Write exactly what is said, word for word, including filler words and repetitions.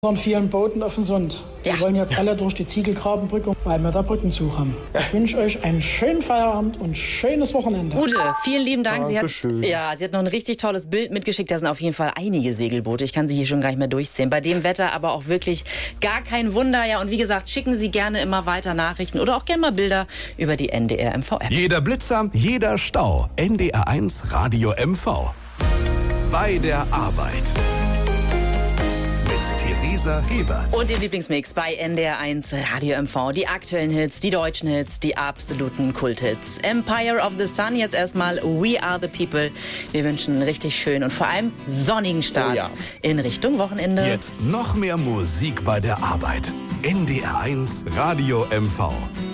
An vielen Booten auf den Sund. Wir Ja. wollen jetzt alle durch die Ziegelgrabenbrücke, weil wir da Brückenzug haben. Ich wünsche euch einen schönen Feierabend und schönes Wochenende. Ute, vielen lieben Dank. Sie hat, Dankeschön. ja, sie hat noch ein richtig tolles Bild mitgeschickt. Da sind auf jeden Fall einige Segelboote. Ich kann sie hier schon gar nicht mehr durchzählen. Bei dem Wetter aber auch wirklich gar kein Wunder. Ja, und wie gesagt, schicken Sie gerne immer weiter Nachrichten oder auch gerne mal Bilder über die N D R M V-App. Jeder Blitzer, jeder Stau. N D R eins Radio M V. Bei der Arbeit. Mit Theresa Hebert. Und den Lieblingsmix bei N D R eins Radio M V. Die aktuellen Hits, die deutschen Hits, die absoluten Kulthits. Empire of the Sun, jetzt erstmal We Are the People. Wir wünschen einen richtig schönen und vor allem sonnigen Start Oh ja. in Richtung Wochenende. Jetzt noch mehr Musik bei der Arbeit. N D R eins Radio M V.